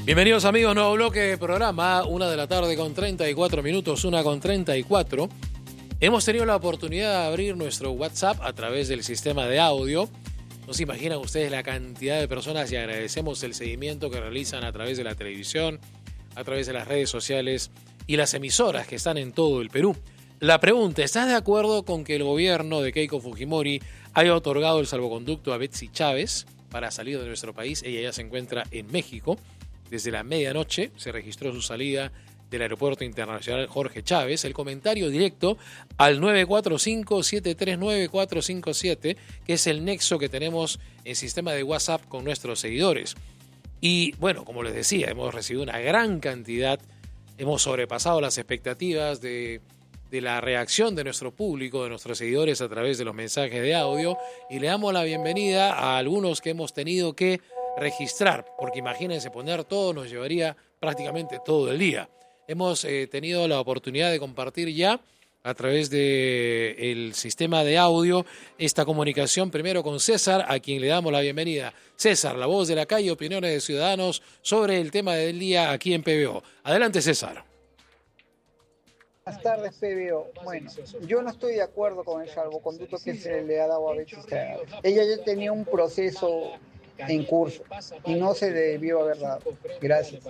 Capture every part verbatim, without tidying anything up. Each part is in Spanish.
Bienvenidos amigos, nuevo bloque de programa, una de la tarde con treinta y cuatro minutos, una con treinta y cuatro. Hemos tenido la oportunidad de abrir nuestro WhatsApp a través del sistema de audio. No se imaginan ustedes la cantidad de personas y agradecemos el seguimiento que realizan a través de la televisión, a través de las redes sociales y las emisoras que están en todo el Perú. La pregunta, ¿estás de acuerdo con que el gobierno de Keiko Fujimori haya otorgado el salvoconducto a Betsy Chávez para salir de nuestro país? Ella ya se encuentra en México. Desde la medianoche se registró su salida del Aeropuerto Internacional Jorge Chávez. El comentario directo al nueve cuatro cinco, siete tres nueve, cuatro cinco siete, que es el nexo que tenemos en sistema de WhatsApp con nuestros seguidores. Y bueno, como les decía, hemos recibido una gran cantidad, hemos sobrepasado las expectativas de, de la reacción de nuestro público, de nuestros seguidores a través de los mensajes de audio, y le damos la bienvenida a algunos que hemos tenido que registrar, porque imagínense, poner todo nos llevaría prácticamente todo el día. Hemos eh, tenido la oportunidad de compartir ya a través del sistema de audio esta comunicación primero con César, a quien le damos la bienvenida. César, la voz de la calle, opiniones de ciudadanos sobre el tema del día aquí en P B O. Adelante, César. Buenas tardes, P B O. Bueno, yo no estoy de acuerdo con el salvoconducto que se le ha dado a Betsy Chávez. Ella ya tenía un proceso en curso y no se debió haber dado. Gracias.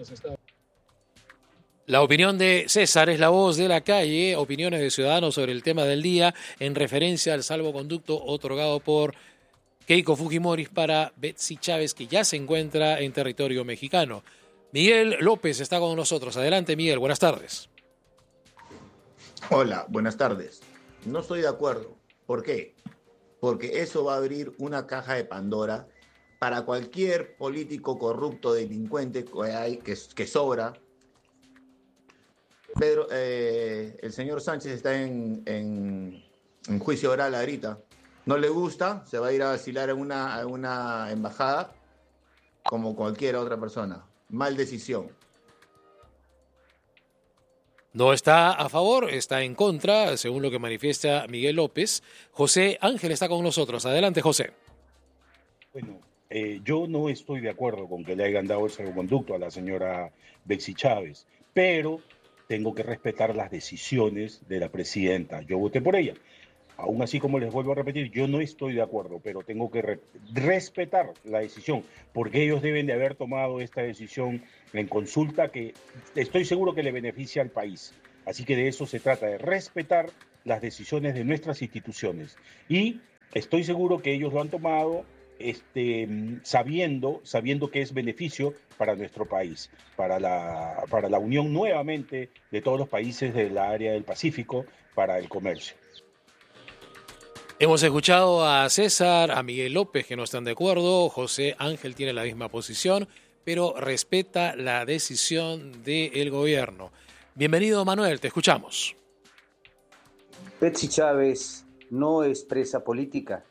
La opinión de César es la voz de la calle, opiniones de ciudadanos sobre el tema del día en referencia al salvoconducto otorgado por Keiko Fujimori para Betsy Chávez, que ya se encuentra en territorio mexicano. Miguel López está con nosotros. Adelante, Miguel, buenas tardes. Hola, buenas tardes. No estoy de acuerdo. ¿Por qué? Porque eso va a abrir una caja de Pandora para cualquier político corrupto, delincuente que hay, que, que sobra. Pedro, eh, el señor Sánchez está en, en, en juicio oral ahorita. No le gusta, se va a ir a vacilar en una, en una embajada como cualquier otra persona. Mal decisión. No está a favor, está en contra, según lo que manifiesta Miguel López. José Ángel está con nosotros. Adelante, José. Bueno, eh, yo no estoy de acuerdo con que le hayan dado el salvoconducto a la señora Betsy Chávez, pero tengo que respetar las decisiones de la presidenta. Yo voté por ella. Aún así, como les vuelvo a repetir, yo no estoy de acuerdo, pero tengo que re- respetar la decisión, porque ellos deben de haber tomado esta decisión en consulta que estoy seguro que le beneficia al país. Así que de eso se trata, de respetar las decisiones de nuestras instituciones. Y estoy seguro que ellos lo han tomado este, sabiendo, sabiendo que es beneficio para nuestro país, para la, para la unión nuevamente de todos los países del área del Pacífico, para el comercio. Hemos escuchado a César, a Miguel López, que no están de acuerdo. José Ángel tiene la misma posición, pero respeta la decisión del gobierno. Bienvenido, Manuel, te escuchamos. Betsy Chávez no es presa política.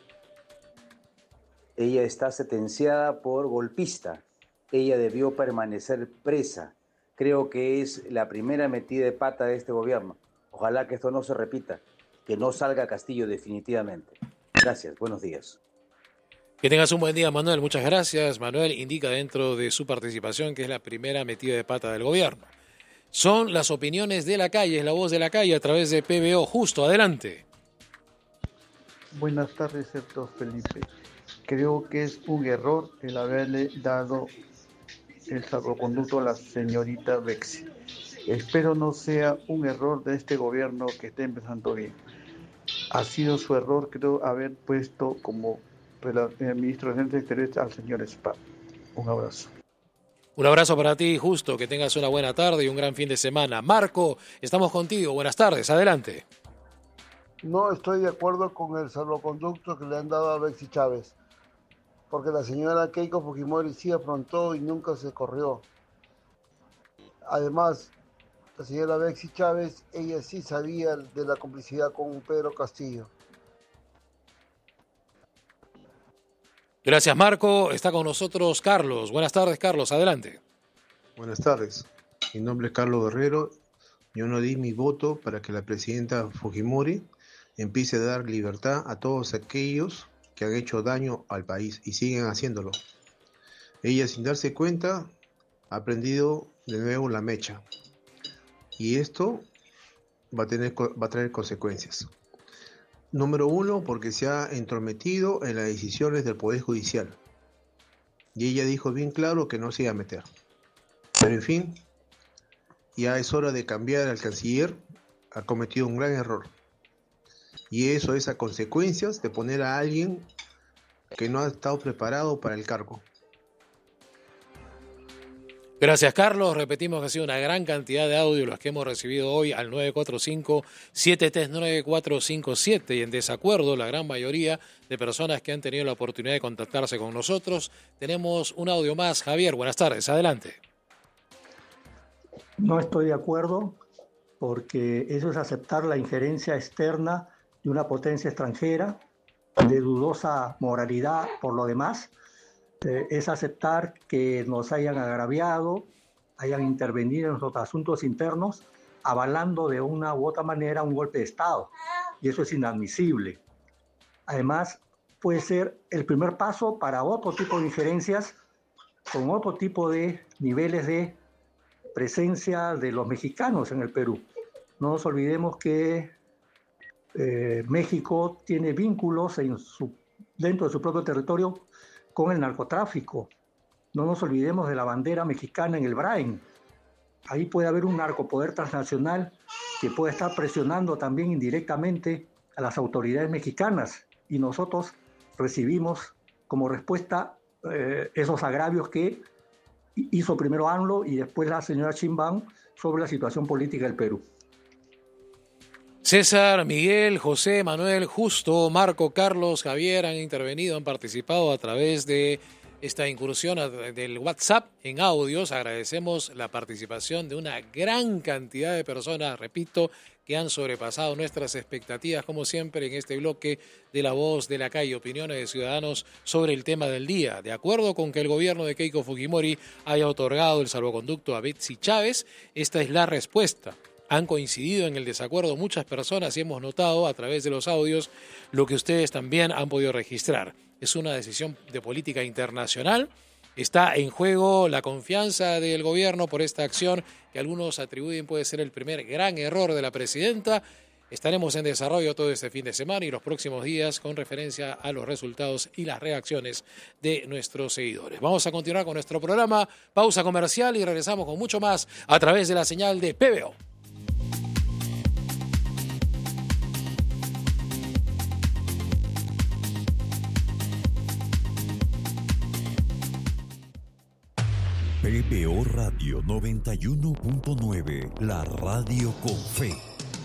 Ella está sentenciada por golpista. Ella debió permanecer presa. Creo que es la primera metida de pata de este gobierno. Ojalá que esto no se repita, que no salga a Castillo definitivamente. Gracias, buenos días. Que tengas un buen día, Manuel. Muchas gracias. Manuel indica dentro de su participación que es la primera metida de pata del gobierno. Son las opiniones de la calle, es la voz de la calle a través de P B O. Justo, adelante. Buenas tardes, Héctor Felipe. Creo que es un error el haberle dado el salvoconducto a la señorita Betsy. Espero no sea un error de este gobierno que esté empezando bien. Ha sido su error, creo, haber puesto como el ministro de Relaciones Exteriores al señor Spa. Un abrazo. Un abrazo para ti, Justo. Que tengas una buena tarde y un gran fin de semana. Marco, estamos contigo. Buenas tardes. Adelante. No estoy de acuerdo con el salvoconducto que le han dado a Betsy Chávez, porque la señora Keiko Fujimori sí afrontó y nunca se corrió. Además, la señora Betsy Chávez, ella sí sabía de la complicidad con Pedro Castillo. Gracias, Marco. Está con nosotros Carlos. Buenas tardes, Carlos. Adelante. Buenas tardes. Mi nombre es Carlos Guerrero. Yo no di mi voto para que la presidenta Fujimori empiece a dar libertad a todos aquellos que han hecho daño al país y siguen haciéndolo. Ella, sin darse cuenta, ha prendido de nuevo la mecha. Y esto va a, tener, va a traer consecuencias. Número uno, porque se ha entrometido en las decisiones del Poder Judicial. Y ella dijo bien claro que no se iba a meter. Pero en fin, ya es hora de cambiar al canciller. Ha cometido un gran error. Y eso es a consecuencias de poner a alguien que no ha estado preparado para el cargo. Gracias, Carlos. Repetimos que ha sido una gran cantidad de audios los que hemos recibido hoy al nueve cuatro cinco, siete tres nueve, cuatro cinco siete y en desacuerdo la gran mayoría de personas que han tenido la oportunidad de contactarse con nosotros. Tenemos un audio más. Javier, buenas tardes. Adelante. No estoy de acuerdo porque eso es aceptar la injerencia externa de una potencia extranjera de dudosa moralidad por lo demás. Eh, es aceptar que nos hayan agraviado, hayan intervenido en nuestros asuntos internos, avalando de una u otra manera un golpe de Estado. Y eso es inadmisible. Además, puede ser el primer paso para otro tipo de injerencias con otro tipo de niveles de presencia de los mexicanos en el Perú. No nos olvidemos que eh, México tiene vínculos en su, dentro de su propio territorio con el narcotráfico. No nos olvidemos de la bandera mexicana en el Brain. Ahí puede haber un narcopoder transnacional que puede estar presionando también indirectamente a las autoridades mexicanas y nosotros recibimos como respuesta eh, esos agravios que hizo primero AMLO y después la señora Sheinbaum sobre la situación política del Perú. César, Miguel, José, Manuel, Justo, Marco, Carlos, Javier han intervenido, han participado a través de esta incursión del WhatsApp en audios. Agradecemos la participación de una gran cantidad de personas, repito, que han sobrepasado nuestras expectativas, como siempre, en este bloque de La Voz de la Calle, opiniones de ciudadanos sobre el tema del día. De acuerdo con que el gobierno de Keiko Fujimori haya otorgado el salvoconducto a Betsy Chávez, esta es la respuesta. Han coincidido en el desacuerdo muchas personas y hemos notado a través de los audios lo que ustedes también han podido registrar. Es una decisión de política internacional. Está en juego la confianza del gobierno por esta acción que algunos atribuyen puede ser el primer gran error de la presidenta. Estaremos en desarrollo todo este fin de semana y los próximos días con referencia a los resultados y las reacciones de nuestros seguidores. Vamos a continuar con nuestro programa. Pausa comercial y regresamos con mucho más a través de la señal de P B O. P B O Radio noventa y uno punto nueve, la radio con fe.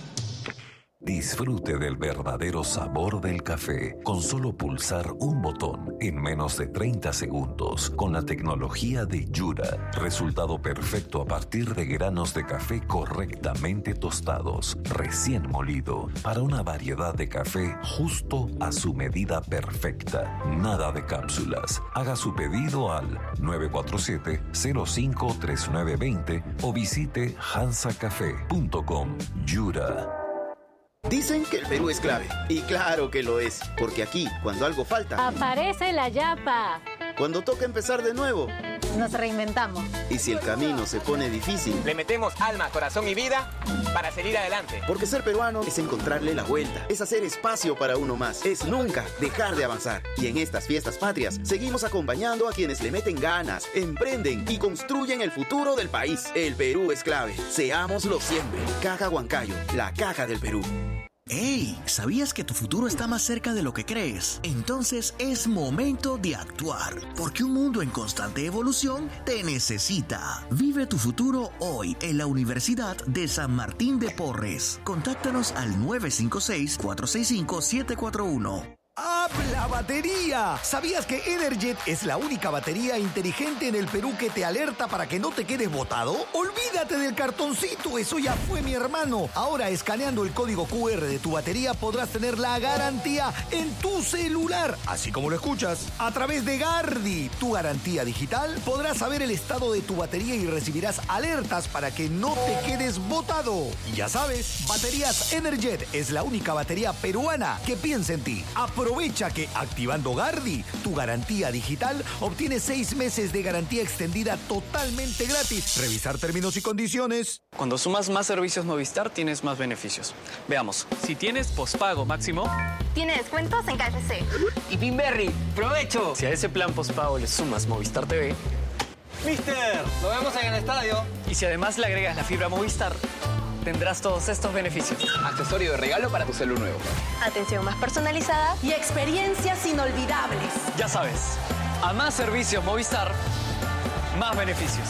Disfrute del verdadero sabor del café con solo pulsar un botón en menos de treinta segundos con la tecnología de Yura. Resultado perfecto a partir de granos de café correctamente tostados, recién molido, para una variedad de café justo a su medida perfecta. Nada de cápsulas. Haga su pedido al nueve cuatro siete, cero cinco tres nueve dos cero o visite hansa café punto com. Yura. Dicen que el Perú es clave. Y claro que lo es, porque aquí, cuando algo falta, aparece la yapa. Cuando toca empezar de nuevo, nos reinventamos. Y si el camino se pone difícil, le metemos alma, corazón y vida para seguir adelante. Porque ser peruano es encontrarle la vuelta, es hacer espacio para uno más, es nunca dejar de avanzar. Y en estas fiestas patrias, seguimos acompañando a quienes le meten ganas, emprenden y construyen el futuro del país. El Perú es clave. Seámoslo siempre. Caja Huancayo, la caja del Perú. ¡Hey! ¿Sabías que tu futuro está más cerca de lo que crees? Entonces es momento de actuar, porque un mundo en constante evolución te necesita. Vive tu futuro hoy en la Universidad de San Martín de Porres. Contáctanos al nueve cinco seis, cuatro seis cinco, siete cuatro uno. ¡Habla batería! ¿Sabías que Energet es la única batería inteligente en el Perú que te alerta para que no te quedes botado? ¡Olvídate del cartoncito! ¡Eso ya fue, mi hermano! Ahora, escaneando el código cu erre de tu batería, podrás tener la garantía en tu celular. Así como lo escuchas. A través de Gardi, tu garantía digital, podrás saber el estado de tu batería y recibirás alertas para que no te quedes botado. Y ya sabes, Baterías Energet es la única batería peruana que piensa en ti. Aprovecha que activando Gardi, tu garantía digital, obtienes seis meses de garantía extendida totalmente gratis. Revisar términos y condiciones. Cuando sumas más servicios Movistar, tienes más beneficios. Veamos, si tienes pospago máximo... Tiene descuentos en K F C. Y Pinberry, ¡provecho! Si a ese plan pospago le sumas Movistar T V... ¡Mister! ¡Lo vemos en el estadio! Y si además le agregas la fibra Movistar, tendrás todos estos beneficios. Accesorio de regalo para tu celu nuevo. Atención más personalizada y experiencias inolvidables. Ya sabes, a más servicios Movistar, más beneficios.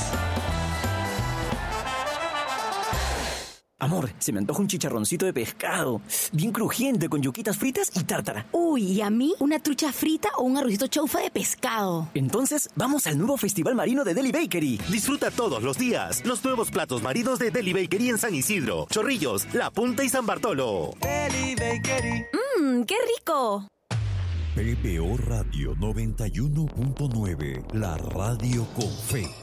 Amor, se me antoja un chicharroncito de pescado, bien crujiente, con yuquitas fritas y tártara. Uy, ¿y a mí? ¿Una trucha frita o un arrocito chaufa de pescado? Entonces, vamos al nuevo Festival Marino de Deli Bakery. Disfruta todos los días los nuevos platos marinos de Deli Bakery en San Isidro, Chorrillos, La Punta y San Bartolo. Deli Bakery. ¡Mmm, qué rico! P P O Radio noventa y uno punto nueve, la radio con fe.